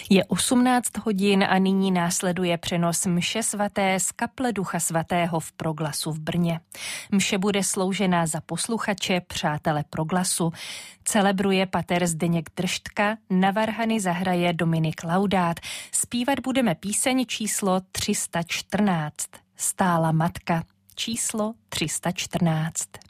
Je 18 hodin a nyní následuje přenos mše svaté z kaple Ducha svatého v Proglasu v Brně. Mše bude sloužena za posluchače, přátele Proglasu. Celebruje pater Zdeněk Drštka, na varhany zahraje Dominik Laudát. Zpívat budeme píseň číslo 314. Stála matka, číslo 314.